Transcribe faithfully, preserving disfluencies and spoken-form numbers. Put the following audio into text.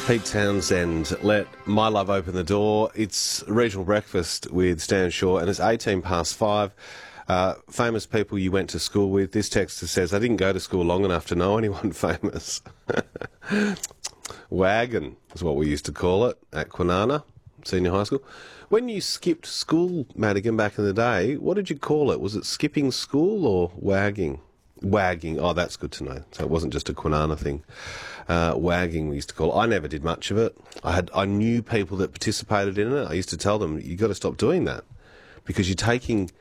Pete Townsend, let my love open the door. It's Regional Breakfast with Stan Shaw, and it's eighteen past five. Uh, famous people you went to school with. This texter says, I didn't go to school long enough to know anyone famous. Wagon is what we used to call it at Kwinana Senior High School. When you skipped school, Madigan, back in the day, what did you call it? Was it skipping school or wagging? Wagging. Oh, that's good to know. So it wasn't just a Kwinana thing. Uh, wagging we used to call it. I never did much of it. I had I knew people that participated in it. I used to tell them, you got to stop doing that because you're taking